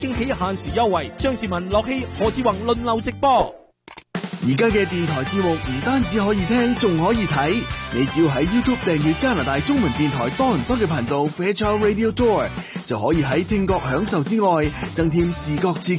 驚喜限時優惠，張志文、樂希、何志宏輪流直播。 而家嘅電台節目唔單止可以聽，仲可以睇。你只要喺 YouTube 訂閱加拿大中文電台多倫多嘅頻道 Fairchild Radio Tour， 就可以喺聽覺享受之外，增添視覺刺激。